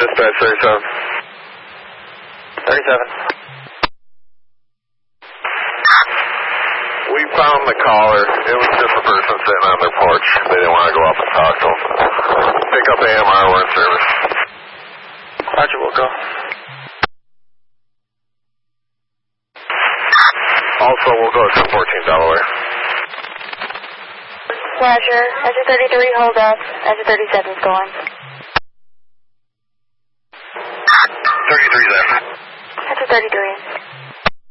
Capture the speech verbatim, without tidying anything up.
dispatch thirty-seven. thirty-seven. We found the caller. It was just a person sitting on their porch. They didn't want to go up and talk to him. Pick up A M R, we're in service. Roger, we'll go. Also, we'll go to two fourteen Delaware. Roger. Engine thirty-three, hold up. Engine thirty-seven is going. thirty-three's there. Engine thirty-three.